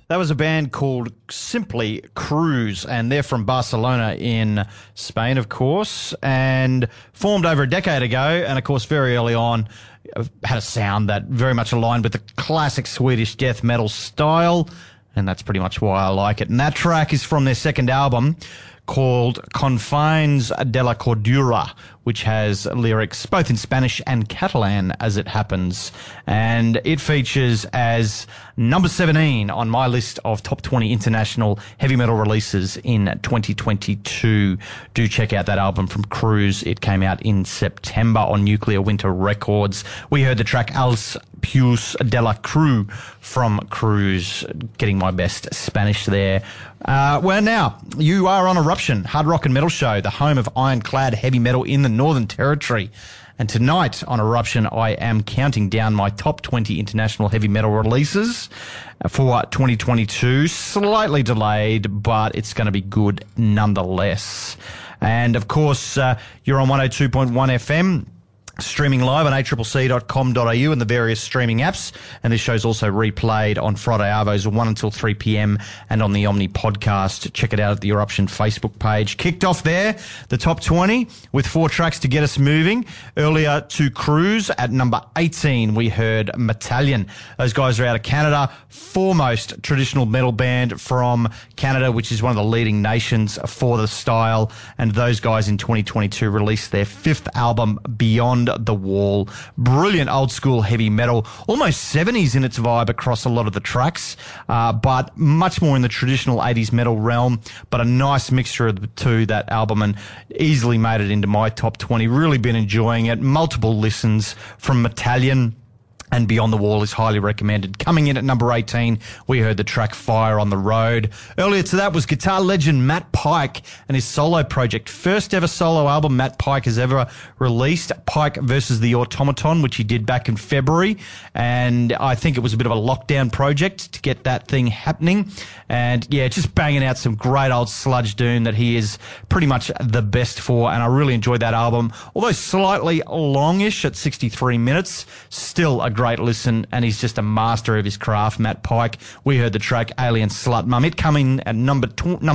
That was a band called Simply Cruz, and they're from Barcelona in Spain, of course, and formed over a decade ago, and of course very early on had a sound that very much aligned with the classic Swedish death metal style, and that's pretty much why I like it. And that track is from their second album called Confines de la Cordura, which has lyrics both in Spanish and Catalan, as it happens. And it features as number 17 on my list of top 20 international heavy metal releases in 2022. Do check out that album from Cruz. It came out in September on Nuclear Winter Records. We heard the track Als Pius de la Cruz from Cruz, getting my best Spanish there. Well, now, you are on Eruption, hard rock and metal show, the home of ironclad heavy metal in the Northern Territory. And tonight on Eruption, I am counting down my top 20 international heavy metal releases for 2022. Slightly delayed, but it's going to be good nonetheless. And, of course, you're on 102.1 FM. Streaming live on accc.com.au and the various streaming apps. And this show's also replayed on Friday Arvos 1 until 3 p.m. and on the Omni podcast. Check it out at the Eruption Facebook page. Kicked off there, the top 20 with 4 tracks to get us moving. Earlier to Cruz at number 18, we heard Metallion. Those guys are out of Canada, foremost traditional metal band from Canada, which is one of the leading nations for the style. And those guys in 2022 released their 5th album, Beyond the Wall. Brilliant old school heavy metal, almost 70s in its vibe across a lot of the tracks, but much more in the traditional 80s metal realm, but a nice mixture of the two, that album, and easily made it into my top 20. Really been enjoying it. Multiple listens from Metallion. And Beyond the Wall is highly recommended. Coming in at number 18, we heard the track Fire on the Road. Earlier to that was guitar legend Matt Pike and his solo project. First ever solo album Matt Pike has ever released, Pike versus the Automaton, which he did back in February. And I think it was a bit of a lockdown project to get that thing happening. And yeah, just banging out some great old sludge doom that he is pretty much the best for. And I really enjoyed that album. Although slightly longish at 63 minutes, still a great listen, and he's just a master of his craft, Matt Pike. We heard the track Alien Slut Mum. It coming at number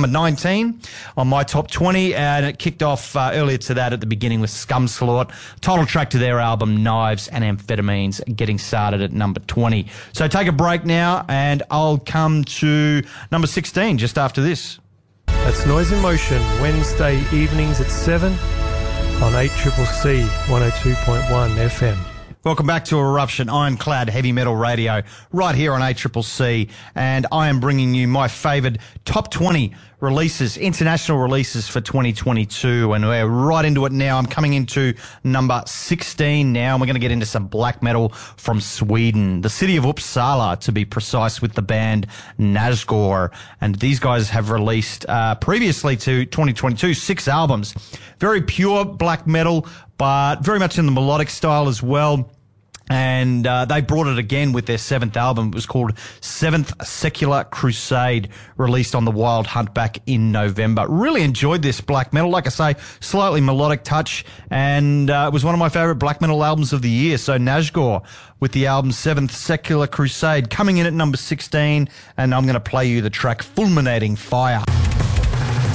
19 on my top 20, and it kicked off earlier to that at the beginning with Scumslort, title track to their album Knives and Amphetamines, getting started at number 20. So take a break now, and I'll come to number 16 just after this. That's Noise in Motion, Wednesday evenings at 7 on ACCC 102.1 FM. Welcome back to Eruption, Ironclad Heavy Metal Radio, right here on ACCC, and I am bringing you my favoured top 20 releases, international releases for 2022, and we're right into it now. I'm coming into number 16 now, and we're going to get into some black metal from Sweden, the city of Uppsala, to be precise, with the band Nazgûr. And these guys have released, previously to 2022, 6 albums. Very pure black metal, but very much in the melodic style as well. And they brought it again with their 7th album. It was called Seventh Secular Crusade, released on the Wild Hunt back in November. Really enjoyed this black metal. Like I say, slightly melodic touch, and it was one of my favourite black metal albums of the year. So Nazgûr with the album Seventh Secular Crusade, coming in at number 16, and I'm going to play you the track Fulminating Fire.